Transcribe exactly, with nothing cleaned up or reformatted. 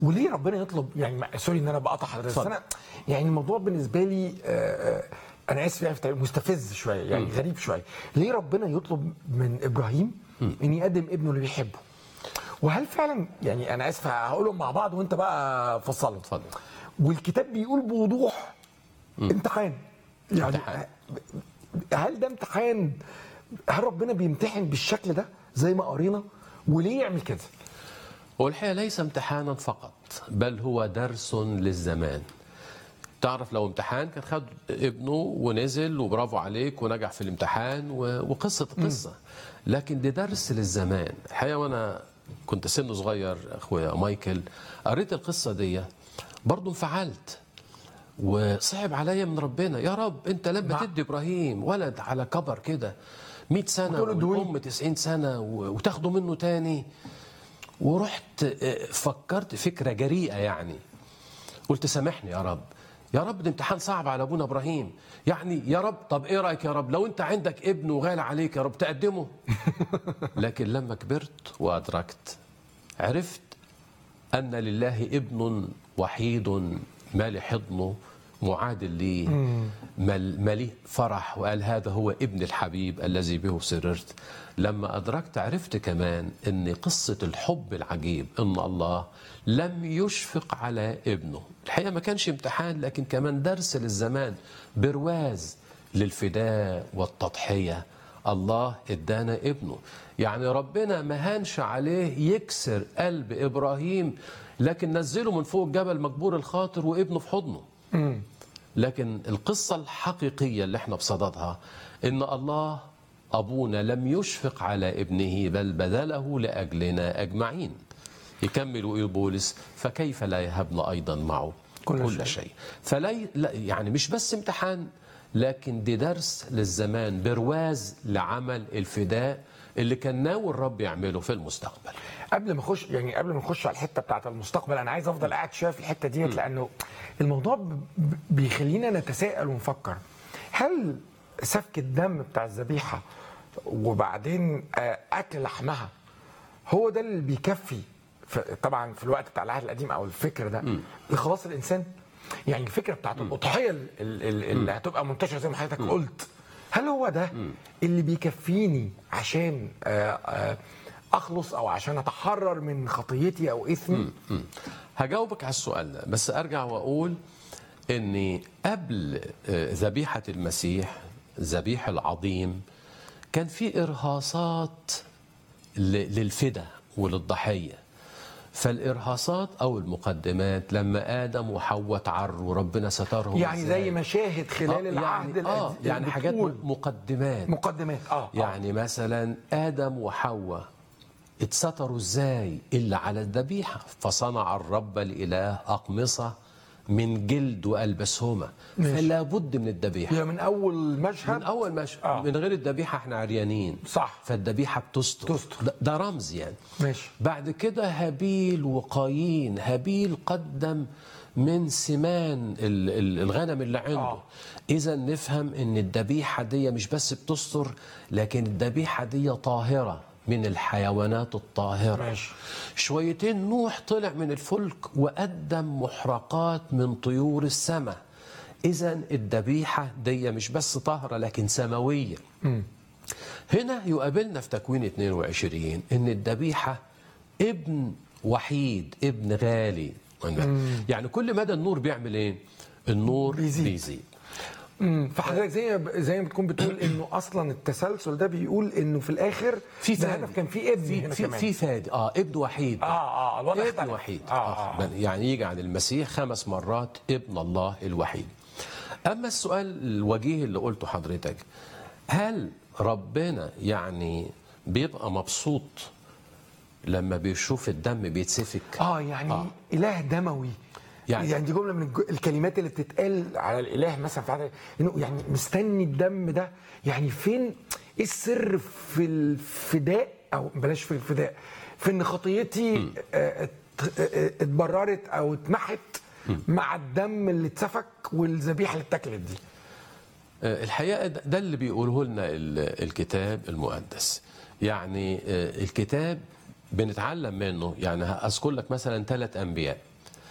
وليه ربنا يطلب يعني سوري ان انا بقطع حضرتك بس انا يعني الموضوع بالنسبه لي آه انا اسف يعني مستفز شويه يعني م. غريب شويه. ليه ربنا يطلب من ابراهيم م. ان يقدم ابنه اللي بيحبه؟ وهل فعلا يعني انا اسف هقولهم مع بعض وانت بقى فصلهم. اتفضل. والكتاب بيقول بوضوح م. امتحان يعني امتحان. هل ده امتحان؟ هل ربنا بيمتحن بالشكل ده زي ما قرينا؟ وليه يعمل كده؟ هو الحقيقة ليس امتحانا فقط بل هو درس للزمان. تعرف لو امتحان كان خد ابنه ونزل وبرافو عليك ونجح في الامتحان وقصة قصة، لكن ده درس للزمان. الحقيقة وانا كنت سن صغير اخويا مايكل قريت القصة دي برضو انفعلت وصعب عليا من ربنا. يا رب انت لما تدي ابراهيم ولد على كبر كده مئة سنة والام تسعين سنة وتاخده منه تاني، ورحت فكرت فكرة جريئة يعني قلت سامحني يا رب، يا رب ده امتحان صعب على ابونا ابراهيم، يعني يا رب طب ايه رايك يا رب لو انت عندك ابن وغالي عليك يا رب تقدمه. لكن لما كبرت وادركت عرفت ان لله ابن وحيد مالي حضنه معادل لي مالي فرح، وقال هذا هو ابن الحبيب الذي به سررت. لما أدركت عرفت كمان أن قصة الحب العجيب أن الله لم يشفق على ابنه. الحقيقة ما كانش امتحان لكن كمان درس للزمان، برواز للفداء والتضحية. الله ادانا ابنه، يعني ربنا ما هانش عليه يكسر قلب إبراهيم لكن نزله من فوق الجبل مجبور الخاطر وابنه في حضنه. لكن القصة الحقيقية اللي احنا بصددها ان الله ابونا لم يشفق على ابنه بل بذله لاجلنا اجمعين. يكمل ويقول بولس فكيف لا يهبنا ايضا معه كل, كل شيء, شيء. فلا يعني مش بس امتحان لكن دي درس للزمان، برواز لعمل الفداء اللي كان ناوي الرب يعمله في المستقبل. قبل ما اخش يعني قبل ما نخش على الحته بتاعه المستقبل انا عايز افضل قاعد شويه في الحته ديت لانه الموضوع بيخلينا نتساءل ونفكر. هل سفك الدم بتاع الذبيحه وبعدين اكل لحمها هو ده اللي بيكفي طبعا في الوقت بتاع العهد القديم او الفكر ده لخلاص الانسان؟ يعني الفكره بتاعت الاضحيه اللي هتبقى منتشره زي ما حضرتك قلت، هل هو ده اللي بيكفيني عشان اخلص او عشان اتحرر من خطيتي او اثمي؟ هجاوبك على السؤال ده بس ارجع واقول اني قبل ذبيحه المسيح الذبيح العظيم كان في ارهاصات للفدا وللضحيه. فالارهاصات او المقدمات لما ادم وحواء تعروا وربنا سترهم يعني زي مشاهد خلال آه العهد يعني اه يعني حاجات مقدمات مقدمات اه يعني آه. مثلا ادم وحواء اتستروا ازاي؟ الا على الذبيحه. فصنع الرب الاله اقمصه من جلد والبسهما، فلا بد من الذبيحه. يعني من اول مشهد من اول مشهد آه. من غير الذبيحه احنا عريانين صح، فالذبيحه بتستر تستر. ده رمز يعني. ماشي. بعد كده هابيل وقايين، هابيل قدم من سمان الغنم اللي عنده. آه. اذا نفهم ان الذبيحه دي مش بس بتستر لكن الذبيحه دي طاهره من الحيوانات الطاهرة. ماشي. شويتين نوح طلع من الفلك وقدم محرقات من طيور السماء. إذا الذبيحة دي مش بس طاهرة لكن سماوية. م. هنا يقابلنا في تكوين اثنين وعشرين إن الذبيحة ابن وحيد، ابن غالي. م. يعني كل مدى النور بيعمل إيه؟ النور بيزيد, بيزيد. فحضرتك زي زي ما بتكون بتقول انه اصلا التسلسل ده بيقول انه في الاخر في هدف كان في ابن في هنا في, كمان في فادي اه ابن وحيد اه اه الوضع ابن وحيد آه آه. آه. يعني يجي عن المسيح خمس مرات ابن الله الوحيد. اما السؤال الوجيه اللي قلته حضرتك، هل ربنا يعني بيبقى مبسوط لما بيشوف الدم بيتسفك؟ اه يعني آه. اله دموي يعني, يعني دي جمله من الكلمات اللي بتتقال على الاله مثلا في انه يعني مستني الدم ده. يعني فين ايه السر في الفداء او بلاش في الفداء في ان خطيتي اتبررت او اتمحت مع الدم اللي اتسفك والذبيحه اللي اتاكلت دي؟ الحقيقه ده اللي بيقوله لنا الكتاب المقدس. يعني الكتاب بنتعلم منه. يعني اذكر لك مثلا ثلاث انبياء